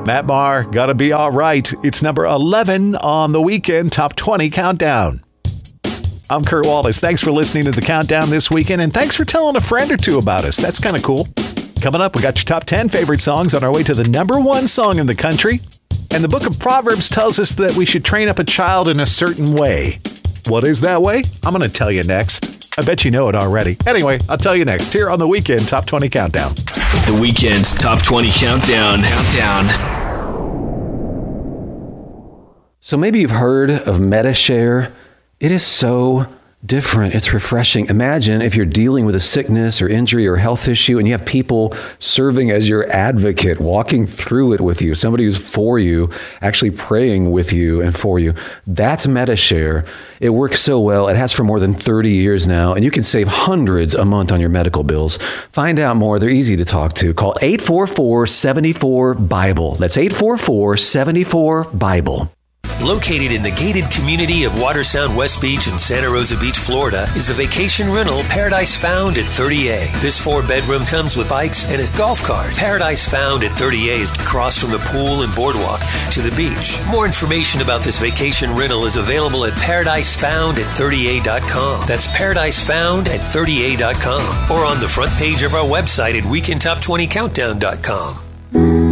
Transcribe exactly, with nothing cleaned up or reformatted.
Matt Maher, Gotta Be All Right. It's number eleven on the Weekend Top twenty Countdown. I'm Kurt Wallace. Thanks for listening to the Countdown this weekend, and thanks for telling a friend or two about us. That's kind of cool. Coming up, we got your top ten favorite songs on our way to the number one song in the country. And the book of Proverbs tells us that we should train up a child in a certain way. What is that way? I'm going to tell you next. I bet you know it already. Anyway, I'll tell you next here on the Weekend Top twenty Countdown. The Weekend Top twenty Countdown. Countdown. So maybe you've heard of MediShare. It is so different. It's refreshing. Imagine if you're dealing with a sickness or injury or health issue and you have people serving as your advocate, walking through it with you, somebody who's for you, actually praying with you and for you. That's MediShare. It works so well. It has for more than thirty years now, and you can save hundreds a month on your medical bills. Find out more. They're easy to talk to. Call eight four four, seven four, BIBLE. That's eight four four, seven four, BIBLE. Located in the gated community of Watersound West Beach in Santa Rosa Beach, Florida, is the vacation rental Paradise Found at thirty A. This four-bedroom comes with bikes and a golf cart. Paradise Found at thirty A is across from the pool and boardwalk to the beach. More information about this vacation rental is available at paradise found at thirty A dot com. That's paradise found at thirty A dot com or on the front page of our website at weekend top twenty countdown dot com.